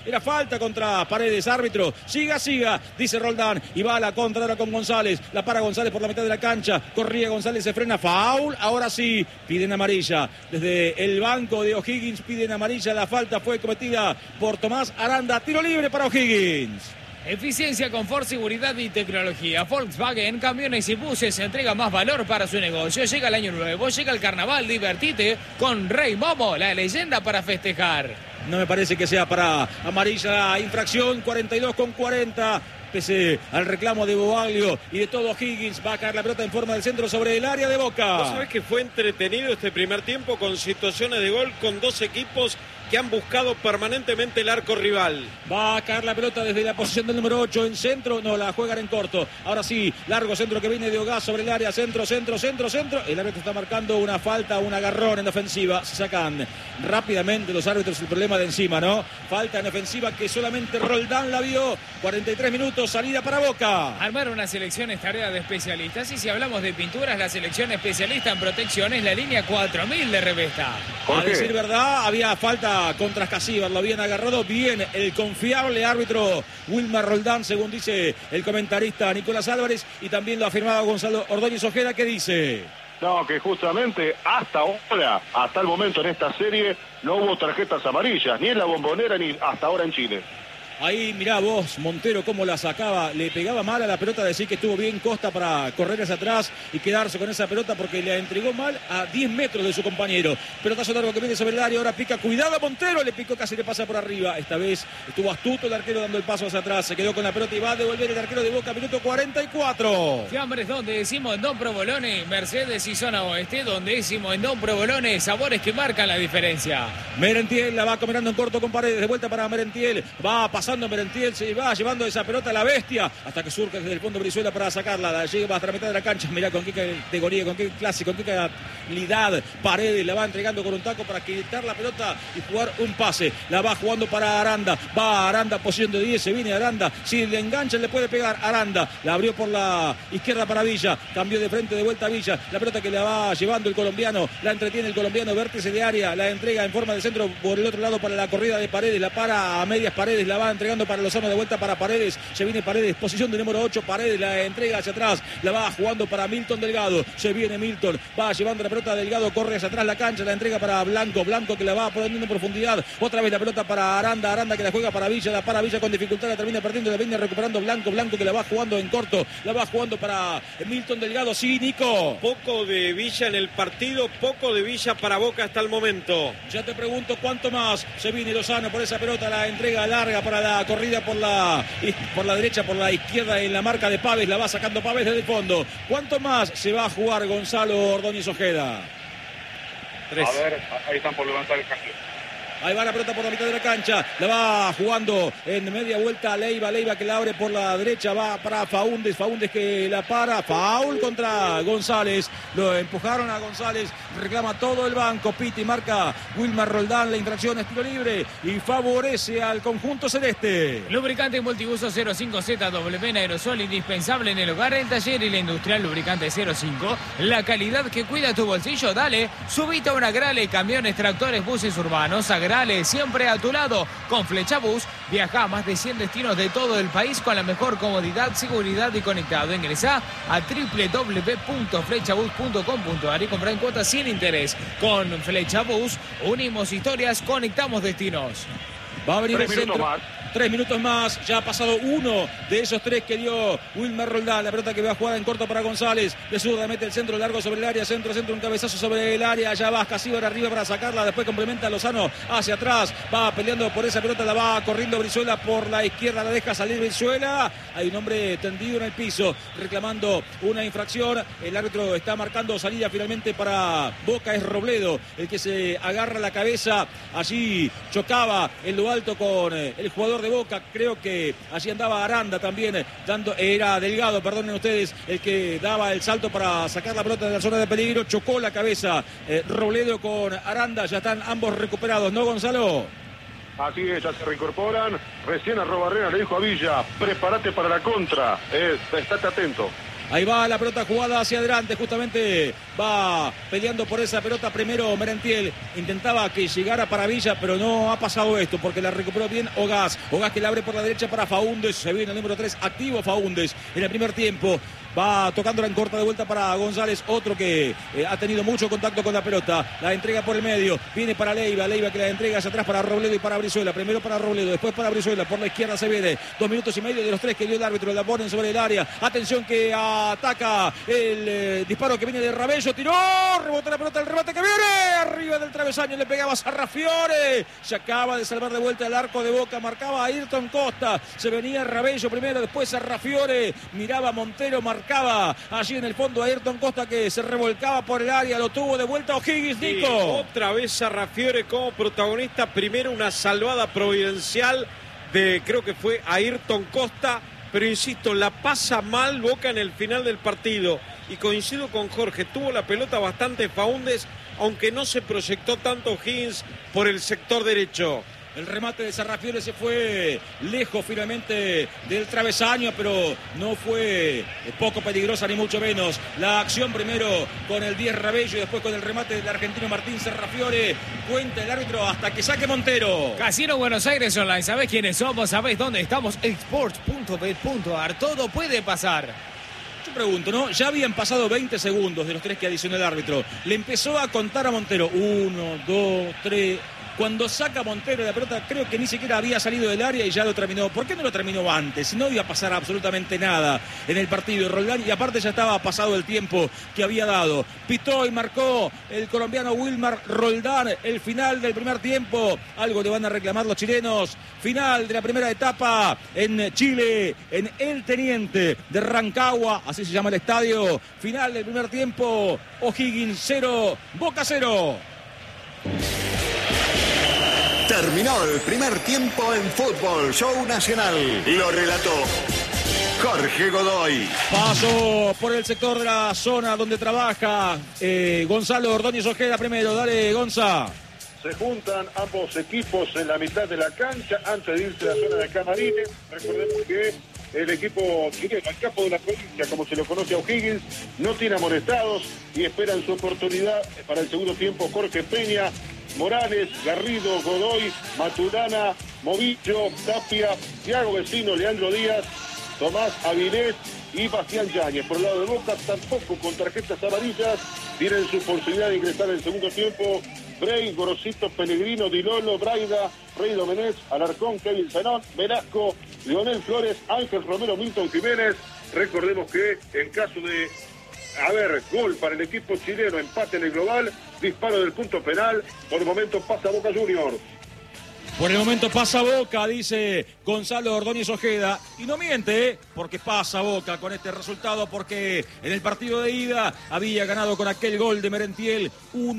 Era falta contra Paredes, árbitro. Siga, dice Roldán. Y va a la contra ahora con González. La para González por la mitad de la cancha. Corría González, se frena. Foul. Ahora sí, piden amarilla. Desde el banco de O'Higgins piden amarilla. La falta fue cometida por Tomás Aranda. Tiro libre para O'Higgins. Eficiencia, confort, seguridad y tecnología. Volkswagen, camiones y buses, entrega más valor para su negocio. Llega el año nuevo, llega el carnaval, divertite con Rey Momo, la leyenda para festejar. No me parece que sea para amarilla. Infracción 42-40. Pese al reclamo de Boaglio y de todo Higgins, va a caer la pelota en forma del centro sobre el área de Boca. ¿Vos sabés que fue entretenido este primer tiempo con situaciones de gol con dos equipos que han buscado permanentemente el arco rival? Va a caer la pelota desde la posición del número 8 en centro. No, la juegan en corto. Ahora sí, largo centro que viene de Ogás sobre el área. Centro. El árbitro está marcando una falta, un agarrón en ofensiva. Se sacan rápidamente los árbitros el problema de encima, ¿no? Falta en ofensiva que solamente Roldán la vio. 43 minutos, salida para Boca. Armar una selección es tarea de especialistas. Y si hablamos de pinturas, la selección especialista en protección es la línea 4000 de Revesta. A decir verdad, había falta contra Casíbar, lo habían agarrado bien el confiable árbitro Wilmar Roldán, según dice el comentarista Nicolás Álvarez, y también lo afirmaba Gonzalo Ordóñez Ojeda, que dice: no, que justamente hasta ahora, hasta el momento en esta serie, no hubo tarjetas amarillas, ni en la Bombonera ni hasta ahora en Chile. Ahí mirá vos, Montero, cómo la sacaba, le pegaba mal a la pelota, decir que estuvo bien Costa para correr hacia atrás y quedarse con esa pelota porque le entregó mal a 10 metros de su compañero. Pelotazo largo que viene sobre el área, ahora pica, cuidado Montero, le picó, casi le pasa por arriba. Esta vez estuvo astuto el arquero dando el paso hacia atrás, se quedó con la pelota y va a devolver el arquero de Boca, minuto 44. Fiambres, donde decimos en Don Provolone, Mercedes y Zona Oeste, donde decimos en Don Provolone, sabores que marcan la diferencia. Merentiel la va combinando en corto con Paredes, de vuelta para Merentiel, va pasando Merentiel, se va llevando esa pelota a la bestia hasta que surge desde el fondo Brizuela para sacarla, la llega hasta la mitad de la cancha. Mirá con qué categoría, con qué clase, con qué calidad Paredes la va entregando con un taco para quitar la pelota y jugar un pase. La va jugando para Aranda, va Aranda, posición de 10, se viene Aranda, si le engancha le puede pegar. Aranda la abrió por la izquierda para Villa, cambió de frente, de vuelta a Villa, la pelota que la va llevando el colombiano, la entretiene el colombiano, vértice de área, la entrega en forma de centro por el otro lado para la corrida de Paredes, la para a medias Paredes, la va entregando para Lozano, de vuelta para Paredes, se viene Paredes, posición de número 8, Paredes la entrega hacia atrás, la va jugando para Milton Delgado, se viene Milton, va llevando la pelota Delgado, corre hacia atrás la cancha, la entrega para Blanco que la va poniendo en profundidad, otra vez la pelota para Aranda que la juega para Villa, la para Villa con dificultad, la termina perdiendo, la viene recuperando Blanco que la va jugando en corto, la va jugando para Milton Delgado. Sí, Nico. Poco de Villa en el partido, poco de Villa para Boca hasta el momento. Ya te pregunto cuánto más. Se viene Lozano por esa pelota, la entrega larga para la corrida por la derecha, por la izquierda en la marca de Pávez, la va sacando Pávez desde el fondo. ¿Cuánto más se va a jugar Gonzalo Ordóñez Ojeda? 3. A ver, ahí están por levantar el cambio. Ahí va la pelota por la mitad de la cancha, la va jugando en media vuelta Leiva que la abre por la derecha, va para Faúndez que la para, foul contra González, lo empujaron a González, reclama todo el banco, Piti, marca Wilmar Roldán, la infracción es tiro libre y favorece al conjunto celeste. Lubricante multiuso 05ZW en aerosol, indispensable en el hogar, el taller y la industrial. Lubricante 05, la calidad que cuida tu bolsillo. Dale, subite a una Grale, camiones, tractores, buses urbanos, Grale, siempre a tu lado. Con Flechabús, viaja a más de 100 destinos de todo el país con la mejor comodidad, seguridad y conectado. Ingresá a www.flechabús.com.ar y compra en cuotas sin interés. Con Flechabús, unimos historias, conectamos destinos. Va a venir el centro. 3 minutos más, ya ha pasado uno de esos 3 que dio Wilmar Roldán. La pelota que va a jugar en corto para González. De zurda mete el centro largo sobre el área, centro, un cabezazo sobre el área. Ya va Casíbar arriba para sacarla. Después complementa a Lozano hacia atrás. Va peleando por esa pelota, la va corriendo Brizuela por la izquierda. La deja salir Brizuela. Hay un hombre tendido en el piso reclamando una infracción. El árbitro está marcando salida finalmente para Boca. Es Robledo el que se agarra la cabeza. Allí chocaba en lo alto con el jugador de Boca, creo que allí andaba Aranda también, era Delgado, perdonen ustedes, el que daba el salto para sacar la pelota de la zona de peligro, chocó la cabeza Robledo con Aranda, ya están ambos recuperados, ¿no, Gonzalo? Así es, ya se reincorporan, recién Arrobarrena le dijo a Villa, prepárate para la contra, estate atento. Ahí va la pelota jugada hacia adelante, justamente va peleando por esa pelota primero Merentiel. Intentaba que llegara para Villa, pero no ha pasado esto porque la recuperó bien Ogaz. Ogaz que la abre por la derecha para Faúndez. Se viene el número 3, activo Faúndez en el primer tiempo. Va tocándola en corta de vuelta para González, otro que ha tenido mucho contacto con la pelota. La entrega por el medio, viene para Leiva que la entrega hacia atrás para Robledo y para Brizuela. Primero para Robledo, después para Brizuela. Por la izquierda se viene 2 minutos y medio de los 3 que dio el árbitro. La ponen sobre el área. Atención que ataca el disparo que viene de Rabello. Tiró, rebotó la pelota, el remate que viene arriba del travesaño. Le pegaba a Sarrafiore. Se acaba de salvar de vuelta el arco de Boca. Marcaba a Ayrton Costa. Se venía Rabello primero, después Sarrafiore. Miraba a Montero, marcaba allí en el fondo a Ayrton Costa que se revolcaba por el área, lo tuvo de vuelta O'Higgins, Nico. Sí, otra vez Sarrafiore como protagonista, primero una salvada providencial de, creo que fue Ayrton Costa, pero insisto, la pasa mal Boca en el final del partido, y coincido con Jorge, tuvo la pelota bastante Faúndez, aunque no se proyectó tanto O'Higgins por el sector derecho. El remate de Sarrafiore se fue lejos finalmente del travesaño, pero no fue poco peligrosa ni mucho menos. La acción primero con el 10 Rabello y después con el remate del argentino Martín Sarrafiore. Cuenta el árbitro hasta que saque Montero. Casino Buenos Aires Online, ¿sabés quiénes somos? ¿Sabés dónde estamos? Sports.bet.ar, todo puede pasar. Yo pregunto, ¿no? Ya habían pasado 20 segundos de los 3 que adicionó el árbitro. Le empezó a contar a Montero. 1, 2, 3... Cuando saca Montero la pelota, creo que ni siquiera había salido del área y ya lo terminó. ¿Por qué no lo terminó antes? Si no iba a pasar absolutamente nada en el partido de Roldán, y aparte ya estaba pasado el tiempo que había dado. Pitó y marcó el colombiano Wilmar Roldán el final del primer tiempo. Algo le van a reclamar los chilenos. Final de la primera etapa en Chile, en El Teniente de Rancagua, así se llama el estadio. Final del primer tiempo, O'Higgins 0, Boca 0. Terminó el primer tiempo en Fútbol Show Nacional. Lo relató Jorge Godoy. Paso por el sector de la zona donde trabaja Gonzalo Ordóñez Ojeda primero. Dale, Gonza. Se juntan ambos equipos en la mitad de la cancha antes de irse a la zona de camarines. Recordemos que el equipo chileno, el capo de la provincia, como se lo conoce a O'Higgins, no tiene amonestados y esperan su oportunidad para el segundo tiempo. Jorge Peña, Morales, Garrido, Godoy, Maturana, Movillo, Tapia, Thiago Vecino, Leandro Díaz, Tomás Avilés y Bastián Yáñez. Por el lado de Boca, tampoco con tarjetas amarillas, tienen su posibilidad de ingresar en el segundo tiempo Bray, Gorosito, Pellegrino, Dilolo, Braida, Rey Domenech, Alarcón, Kevin Zanón, Velasco, Leonel Flores, Ángel Romero, Milton Jiménez. Recordemos que en caso de gol para el equipo chileno, empate en el global, disparo del punto penal, por el momento pasa Boca Juniors. Por el momento pasa Boca, dice Gonzalo Ordóñez Ojeda. Y no miente, porque pasa Boca con este resultado, porque en el partido de ida había ganado con aquel gol de Merentiel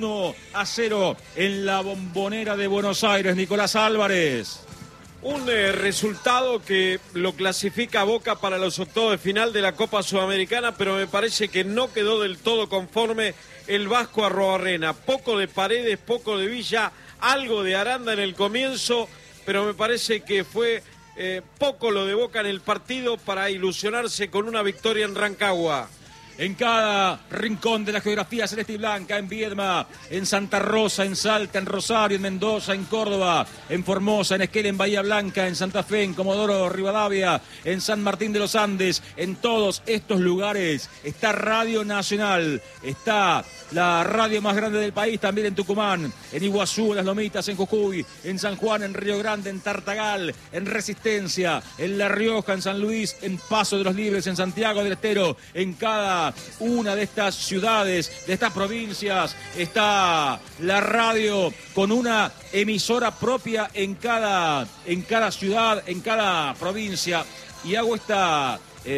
1-0 en la Bombonera de Buenos Aires. Nicolás Álvarez. Un resultado que lo clasifica a Boca para los octavos de final de la Copa Sudamericana, pero me parece que no quedó del todo conforme el Vasco Arrobarrena. Poco de Paredes, poco de Villa, algo de Aranda en el comienzo, pero me parece que fue poco lo de Boca en el partido para ilusionarse con una victoria en Rancagua. En cada rincón de la geografía celeste y blanca, en Viedma, en Santa Rosa, en Salta, en Rosario, en Mendoza, en Córdoba, en Formosa, en Esquel, en Bahía Blanca, en Santa Fe, en Comodoro Rivadavia, en San Martín de los Andes, en todos estos lugares está Radio Nacional, está la radio más grande del país, también en Tucumán, en Iguazú, en Las Lomitas, en Jujuy, en San Juan, en Río Grande, en Tartagal, en Resistencia, en La Rioja, en San Luis, en Paso de los Libres, en Santiago del Estero. En cada una de estas ciudades, de estas provincias, está la radio con una emisora propia en cada ciudad, en cada provincia. Y hago esta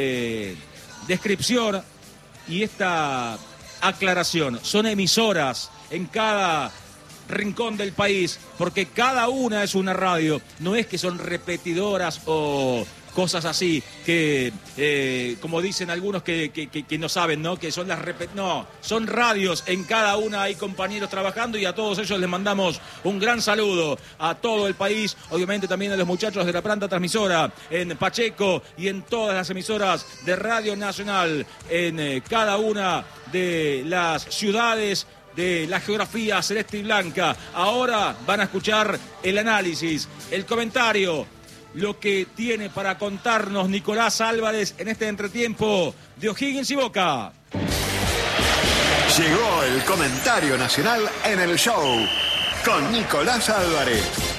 descripción y esta aclaración. Son emisoras en cada rincón del país, porque cada una es una radio. No es que son repetidoras o cosas así que, como dicen algunos que no saben, ¿no? Que son son radios, en cada una hay compañeros trabajando y a todos ellos les mandamos un gran saludo a todo el país, obviamente también a los muchachos de la planta transmisora en Pacheco y en todas las emisoras de Radio Nacional, en cada una de las ciudades de la geografía celeste y blanca. Ahora van a escuchar el análisis, el comentario, lo que tiene para contarnos Nicolás Álvarez en este entretiempo de O'Higgins y Boca. Llegó el comentario nacional en el show con Nicolás Álvarez.